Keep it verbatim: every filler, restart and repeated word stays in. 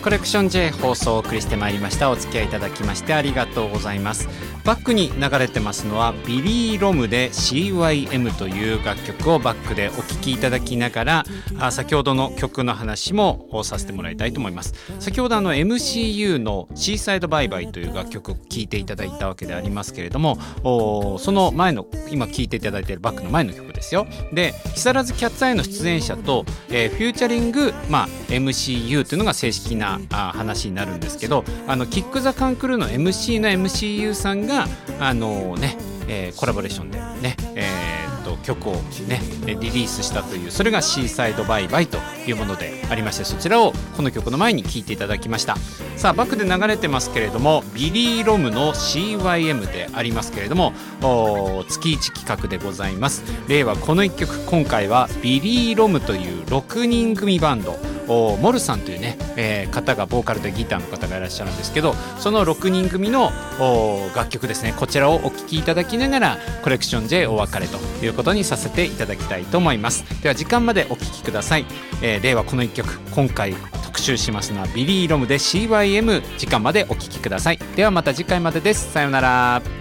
コレクション J 放送をお送りしてまいりました。お付き合いいただきましてありがとうございます。バックに流れてますのはビリー・ロムで シーワイエム という楽曲をバックでお聴きいただきながら、あ先ほどの曲の話もさせてもらいたいと思います。先ほどあの エムシーユー のシーサイドバイバイという楽曲を聴いていただいたわけでありますけれども、その前の今聴いていただいているバックの前の曲ですよ。で木更津キャッツアイの出演者と、えー、フューチャリング、まあ、エムシーユー というのが正式なあ話になるんですけど、あのキック・ザ・カン・クルーの エムシー の エムシーユー さんがあのね、えー、コラボレーションでね、えー、と曲をねリリースしたという、それがシーサイドバイバイというものでありまして、そちらをこの曲の前に聴いていただきました。さあバックで流れてますけれども、ビリー・ロムの シーワイエム でありますけれども、月いち企画でございます。例はこのいっきょく、今回はビリー・ロムというろくにん組バンド、モルさんというね、えー、方がボーカルでギターの方がいらっしゃるんですけど、そのろくにん組の楽曲ですね、こちらをお聴きいただきながらコレクション J お別れということにさせていただきたいと思います。では時間までお聴きください。えー、例はこのいっきょく、今回特集しますのはビリー・ロムで シーワイエム、時間までお聴きください。ではまた次回までです。さようなら。